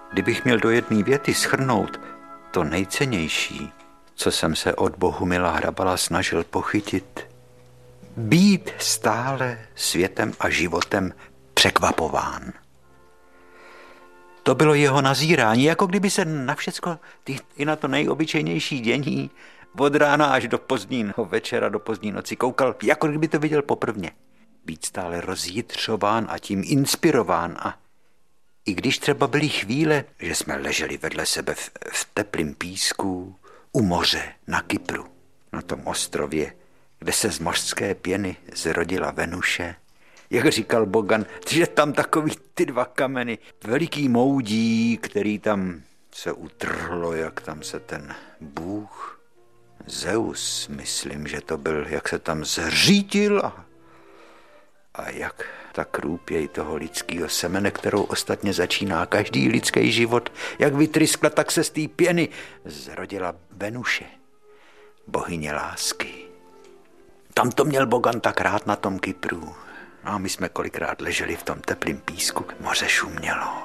Kdybych měl do jedné věty shrnout to nejcennější, co jsem se od Bohumila Hrabala snažil pochytit, být stále světem a životem překvapován. To bylo jeho nazírání, jako kdyby se na všecko, i na to nejobyčejnější dění, od rána až do pozdního večera, do pozdní noci koukal, jako kdyby to viděl poprvně. Být stále rozjitřován a tím inspirován. A i když třeba byly chvíle, že jsme leželi vedle sebe v teplém písku, u moře, na Kypru, na tom ostrově, kde se z mořské pěny zrodila Venuše. Jak říkal Bogan, že tam takový ty dva kameny, veliký moudí, který tam se utrhlo, jak tam se ten Bůh, Zeus, myslím, že to byl, jak se tam zřítil a jak ta krůpěj toho lidského semene, kterou ostatně začíná každý lidský život, jak vytryskla, tak se z té pěny zrodila Venuše, bohyně lásky. Tam to měl Bogan tak rád na tom Kypru. No a my jsme kolikrát leželi v tom teplém písku, moře šumělo.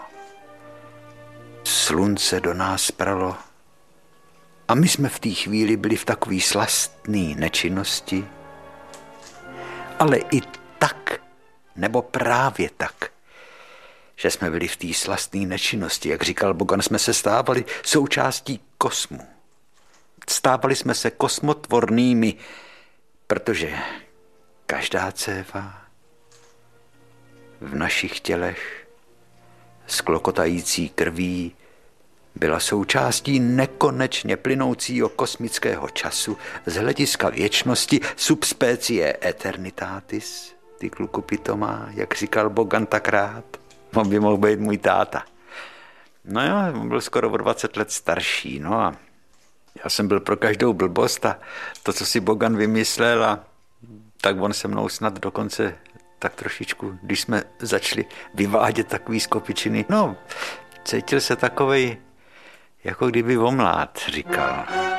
Slunce do nás pralo a my jsme v té chvíli byli v takové slastné nečinnosti. Ale i tak, nebo právě tak, že jsme byli v té slastné nečinnosti, jak říkal Bogan, jsme se stávali součástí kosmu. Stávali jsme se kosmotvornými, protože každá céva v našich tělech s klokotající krví byla součástí nekonečně plynoucího kosmického času z hlediska věčnosti subspecie eternitatis, ty kluku pitomá, jak říkal Bogan tak rád. On by mohl být můj táta. No jo, on byl skoro o 20 let starší, no a já jsem byl pro každou blbost a to, co si Bogan vymyslel, a tak on se mnou snad dokonce tak trošičku, když jsme začali vyvádět takový skopičiny, no, cítil se takovej, jako kdyby omlát, říkal.